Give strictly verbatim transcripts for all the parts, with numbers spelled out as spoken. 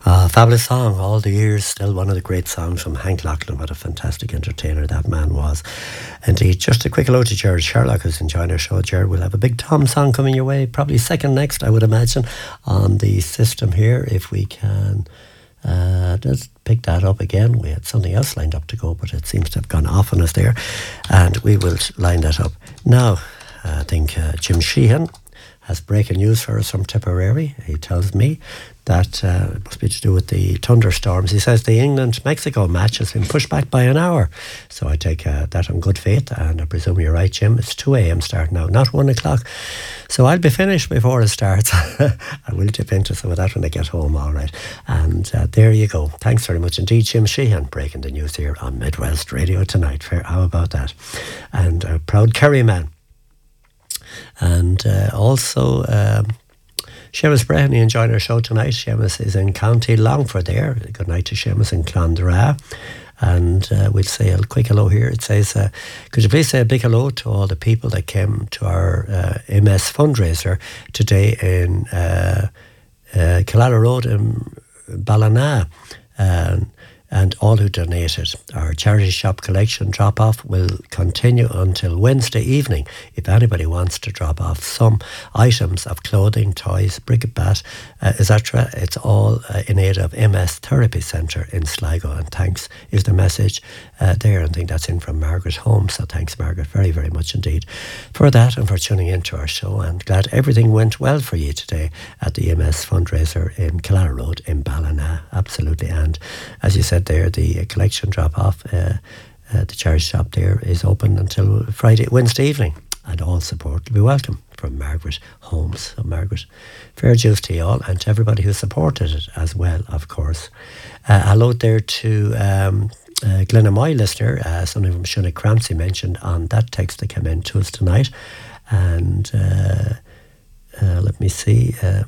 Uh, fabulous song, all the years, still one of the great songs from Hank Lachlan. What a fantastic entertainer that man was. Indeed, just a quick hello to Jared Sherlock, who's enjoying our show. Jared, we'll have a Big Tom song coming your way, probably second next, I would imagine, on the system here, if we can uh, just pick that up again. We had something else lined up to go, but it seems to have gone off on us there, and we will line that up. Now, I think uh, Jim Sheehan has breaking news for us from Tipperary. He tells me that uh, it must be to do with the thunderstorms. He says the England-Mexico match has been pushed back by an hour. So I take uh, that on good faith, and I presume you're right, Jim. It's two a.m. start now, not one o'clock. So I'll be finished before it starts. I will dip into some of that when I get home, all right. And uh, there you go. Thanks very much indeed, Jim Sheehan, breaking the news here on Midwest Radio tonight. Fair, how about that? And a proud Kerry man. And uh, also um, Seamus Breheny enjoying our show tonight. Seamus is in County Longford there. Good night to Seamus in Clondra. And uh, we'll say a quick hello here. It says, uh, could you please say a big hello to all the people that came to our uh, M S fundraiser today in uh, uh, Killala Road in Ballina. Um, and all who donated. Our charity shop collection drop-off will continue until Wednesday evening. If anybody wants to drop off some items of clothing, toys, bric-a-brac, uh, et cetera, it's all uh, in aid of M S Therapy Centre in Sligo. And thanks is the message uh, there. I think that's in from Margaret Holmes. So thanks, Margaret, very, very much indeed for that and for tuning into our show. And glad everything went well for you today at the M S fundraiser in Killala Road in Ballina. Absolutely. And as you said, there, the collection drop-off, uh, uh, the charity shop there is open until Friday, Wednesday evening, and all support will be welcome from Margaret Holmes. So Margaret, fair dues to you all, and to everybody who supported it as well, of course. Uh, hello there to um, uh, Glenamoy listener, uh, something from Shona Cramsey mentioned on that text that came in to us tonight. And uh, uh, let me see... Uh,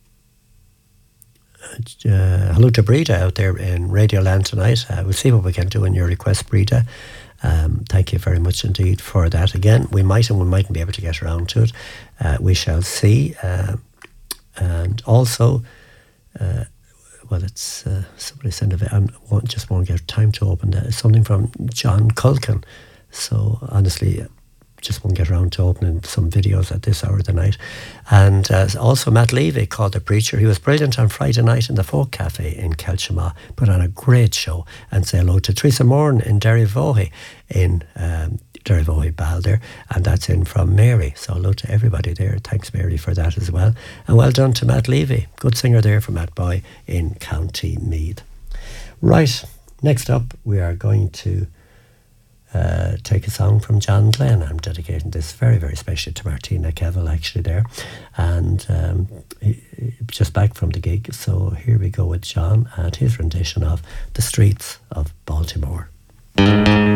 Uh, hello to Breda out there in Radioland tonight. Uh, we'll see what we can do in your request, Breda. Um, thank you very much indeed for that. Again, we might and we mightn't be able to get around to it. Uh, we shall see. Uh, and also, uh, well, it's uh, somebody sent a I just won't get time to open that. Something from John Culkin. So honestly, just won't get around to opening some videos at this hour of the night. And uh, also Matt Levy called The Preacher. He was brilliant on Friday night in the Folk Cafe in Kelchama, put on a great show. And say hello to Teresa Moran in Derryvohy in um, Derryvohy Balder, and that's in from Mary. So hello to everybody there. Thanks, Mary, for that as well. And well done to Matt Levy, good singer there from Matt Boy in County Meath. Right, next up we are going to Uh, take a song from John Glenn. I'm dedicating this very, very special to Martina Kevill, actually, there. And um, he, he, just back from the gig. So here we go with John and his rendition of The Streets of Baltimore.